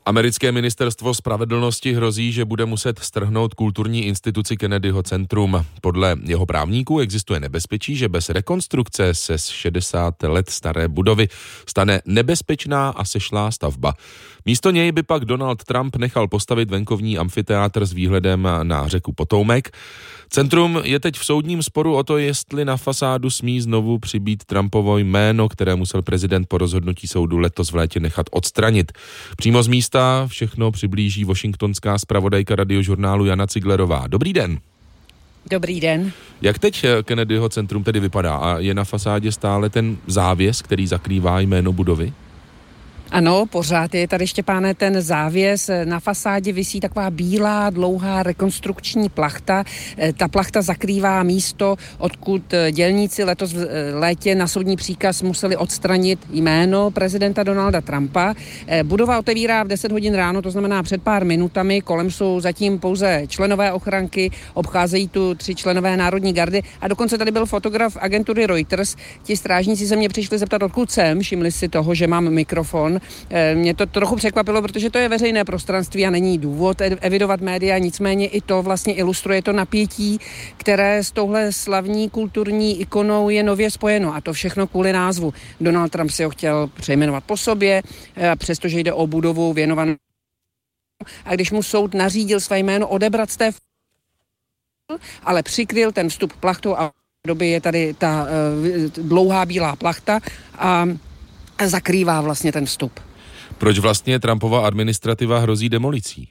Americké ministerstvo spravedlnosti hrozí, že bude muset strhnout kulturní instituci Kennedyho centrum. Podle jeho právníků existuje nebezpečí, že bez rekonstrukce se z 60 let staré budovy stane nebezpečná a sešlá stavba. Místo něj by pak Donald Trump nechal postavit venkovní amfiteátr s výhledem na řeku Potomac. Centrum je teď v soudním sporu o to, jestli na fasádu smí znovu přibít Trumpovo jméno, které musel prezident po rozhodnutí soudu letos v létě nechat odstranit. Přímo z místa všechno přiblíží washingtonská zpravodajka Radiožurnálu Jana Ciglerová. Dobrý den. Dobrý den. Jak teď Kennedyho centrum tedy vypadá? A je na fasádě stále ten závěs, který zakrývá jméno budovy? Ano, pořád je tady, Štěpáne, ten závěs. Na fasádě visí taková bílá, dlouhá rekonstrukční plachta. Ta plachta zakrývá místo, odkud dělníci letos v létě na soudní příkaz museli odstranit jméno prezidenta Donalda Trumpa. Budova otevírá v 10 hodin ráno, to znamená před pár minutami. Kolem jsou zatím pouze členové ochranky, obcházejí tu 3 členové Národní gardy a dokonce tady byl fotograf agentury Reuters. Ti strážníci se mě přišli zeptat, odkud jsem, všimli si toho, že mám mikrofon. Mě to trochu překvapilo, protože to je veřejné prostranství a není důvod evidovat média, nicméně i to vlastně ilustruje to napětí, které s touhle slavní kulturní ikonou je nově spojeno, a to všechno kvůli názvu. Donald Trump si ho chtěl přejmenovat po sobě, přestože jde o budovu věnovanou, a když mu soud nařídil své jméno odebrat z té ale přikryl ten vstup plachtou a v době je tady ta dlouhá bílá plachta a zakrývá vlastně ten vstup. Proč vlastně Trumpova administrativa hrozí demolicí?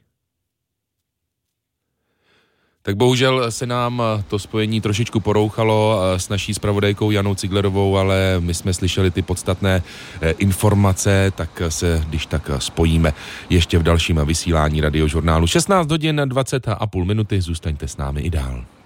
Tak bohužel se nám to spojení trošičku porouchalo s naší zpravodajkou Janou Ciglerovou, ale my jsme slyšeli ty podstatné informace, tak se když tak spojíme ještě v dalším vysílání Radiožurnálu. 16 hodin 20,5 minuty, zůstaňte s námi i dál.